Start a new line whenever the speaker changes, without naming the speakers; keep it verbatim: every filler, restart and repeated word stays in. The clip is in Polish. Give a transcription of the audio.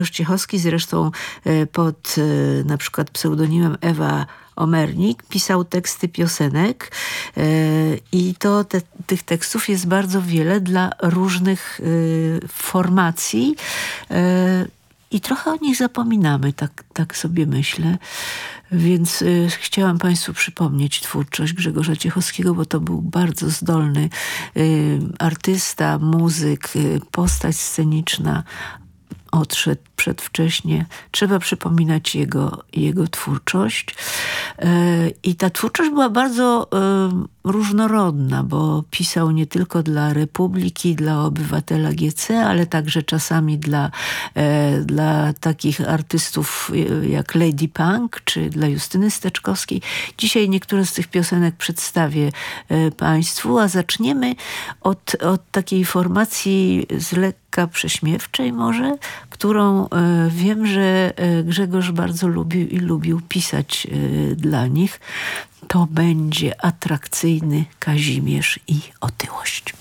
Ciechowski zresztą pod na przykład pseudonimem Ewa Omernik pisał teksty piosenek i to te, tych tekstów jest bardzo wiele dla różnych formacji i trochę o nich zapominamy, tak, tak sobie myślę. Więc y, chciałam Państwu przypomnieć twórczość Grzegorza Ciechowskiego, bo to był bardzo zdolny y, artysta, muzyk, y, postać sceniczna. Odszedł przedwcześnie. Trzeba przypominać jego, jego twórczość. I ta twórczość była bardzo różnorodna, bo pisał nie tylko dla Republiki, dla Obywatela G C, ale także czasami dla, dla takich artystów jak Lady Punk, czy dla Justyny Steczkowskiej. Dzisiaj niektóre z tych piosenek przedstawię Państwu, a zaczniemy od, od takiej formacji z lekka prześmiewczej może, którą wiem, że Grzegorz bardzo lubił i lubił pisać dla nich. To będzie Atrakcyjny Kazimierz i Otyłość.